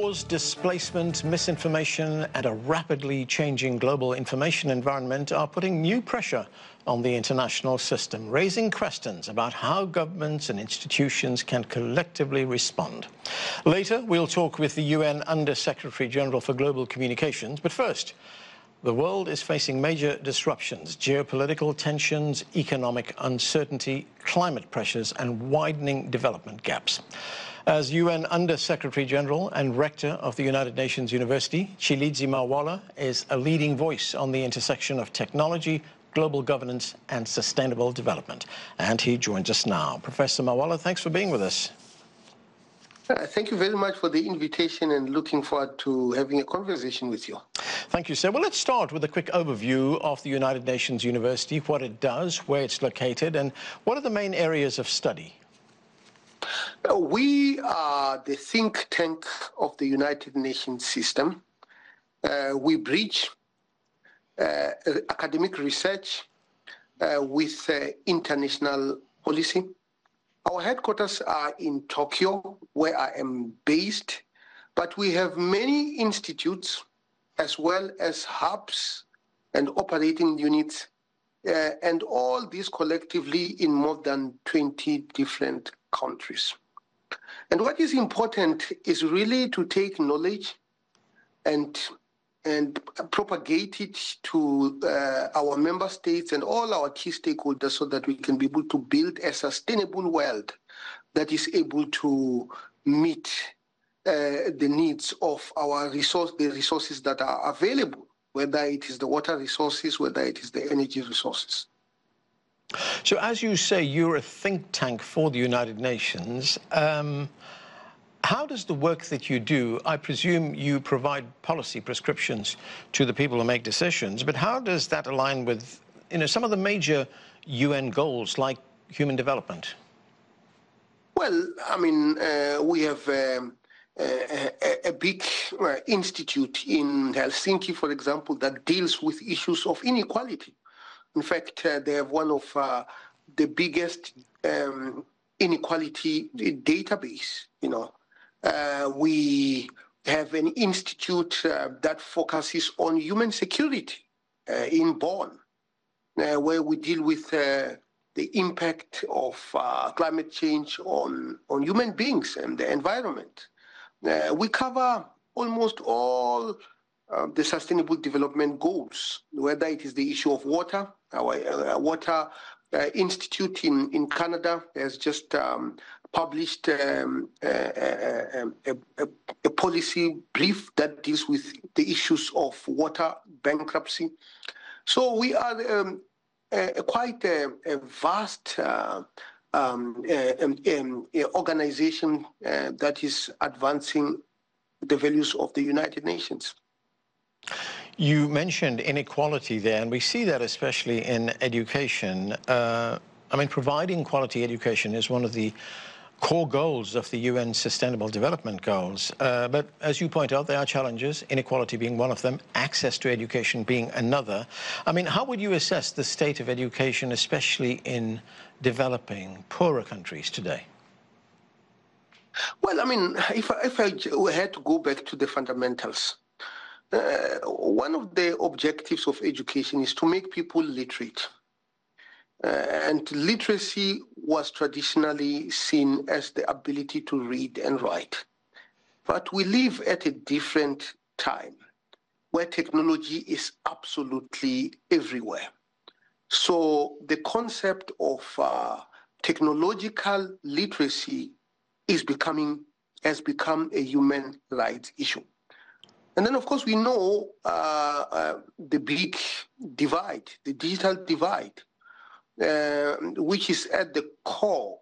Wars, displacement, misinformation, and a rapidly changing global information environment are putting new pressure on the international system, raising questions about how governments and institutions can collectively respond. Later, we'll talk with the UN Under-Secretary General for Global Communications. But first, the world is facing major disruptions, geopolitical tensions, economic uncertainty, climate pressures, and widening development gaps. As UN Under-Secretary General and Rector of the United Nations University, Tshilidzi Mawala is a leading voice on the intersection of technology, global governance, and sustainable development. And he joins us now. Professor Mawala, thanks for being with us. Thank you very much for the invitation and looking forward to having a conversation with you. Thank you, sir. Well, let's start with a quick overview of the United Nations University, what it does, where it's located, and what are the main areas of study? We are the think tank of the United Nations system. We bridge academic research with international policy. Our headquarters are in Tokyo, where I am based, but we have many institutes as well as hubs and operating units, and all these collectively in more than 20 different countries. And what is important is really to take knowledge and propagate it to our member states and all our key stakeholders so that we can be able to build a sustainable world that is able to meet the needs of the resources that are available, whether it is the water resources, whether it is the energy resources. So as you say, you're a think tank for the United Nations. How does the work that you do, I presume you provide policy prescriptions to the people who make decisions, but how does that align with, some of the major UN goals like human development? Well, I mean, we have a big institute in Helsinki, for example, that deals with issues of inequality. In fact, they have one of the biggest inequality database, We have an institute that focuses on human security in Bonn, where we deal with the impact of climate change on human beings and the environment. We cover almost all the Sustainable Development Goals, whether it is the issue of water. Our Water Institute in Canada has just published a policy brief that deals with the issues of water bankruptcy. So we are quite a vast organization that is advancing the values of the United Nations. You mentioned inequality there, and we see that especially in education. Providing quality education is one of the core goals of the UN Sustainable Development Goals. But as you point out, there are challenges, inequality being one of them, access to education being another. How would you assess the state of education, especially in developing, poorer countries today? Well, if I had to go back to the fundamentals, one of the objectives of education is to make people literate. And literacy was traditionally seen as the ability to read and write. But we live at a different time where technology is absolutely everywhere. So the concept of technological literacy has become a human rights issue. And then, of course, we know the big divide, the digital divide, which is at the core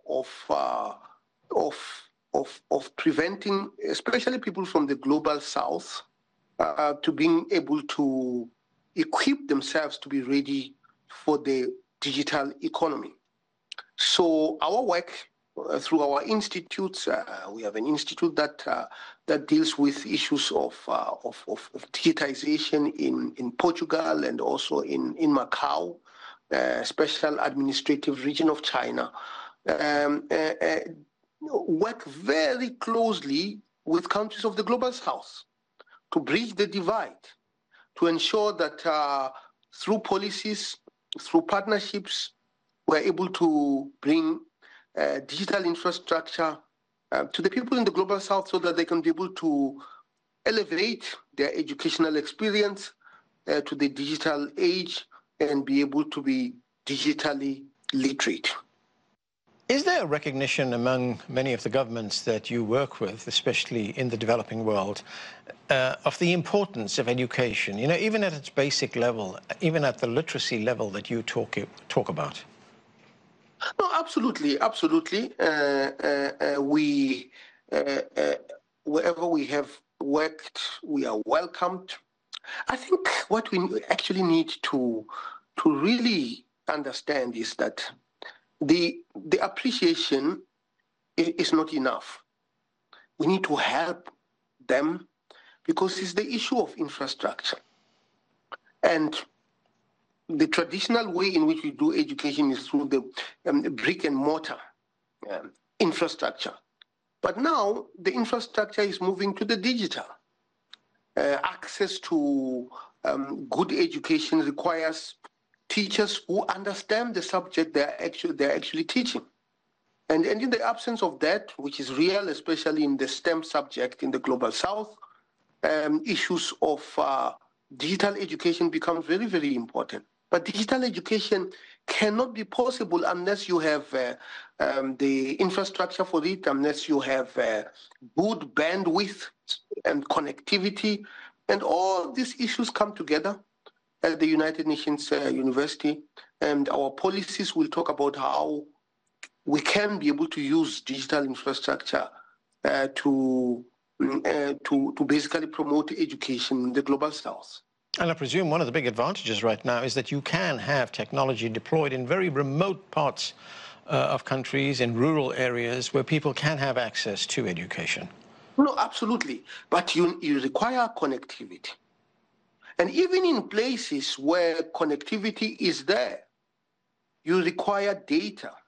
of preventing, especially people from the global south, to being able to equip themselves to be ready for the digital economy. So our work through our institutes, we have an institute that deals with issues of digitization in Portugal and also in Macau, special administrative region of China, work very closely with countries of the Global South to bridge the divide, to ensure that through policies, through partnerships, we're able to bring digital infrastructure to the people in the Global South so that they can be able to elevate their educational experience to the digital age and be able to be digitally literate. Is there a recognition among many of the governments that you work with, especially in the developing world, of the importance of education, even at its basic level, even at the literacy level that you talk about? No, absolutely, absolutely. Wherever we have worked, we are welcomed. I think what we actually need to really understand is that the appreciation is not enough. We need to help them because it's the issue of infrastructure. And the traditional way in which we do education is through the brick and mortar infrastructure. But now the infrastructure is moving to the digital. Access to good education requires teachers who understand the subject they're actually teaching. And in the absence of that, which is real, especially in the STEM subject in the Global South, issues of digital education becomes very, very important. But digital education cannot be possible unless you have the infrastructure for it, unless you have good bandwidth and connectivity. And all these issues come together at the United Nations University. And our policies will talk about how we can be able to use digital infrastructure to basically promote education in the Global South. And I presume one of the big advantages right now is that you can have technology deployed in very remote parts of countries, in rural areas, where people can have access to education. No, absolutely. But you require connectivity. And even in places where connectivity is there, you require data.